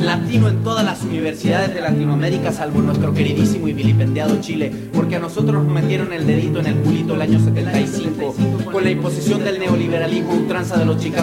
latino en todas las universidades de Latinoamérica, salvo nuestro queridísimo y vilipendiado Chile, porque a nosotros nos metieron el dedito en el culito el año 75 con la imposición del neoliberalismo ultranza de los Chicago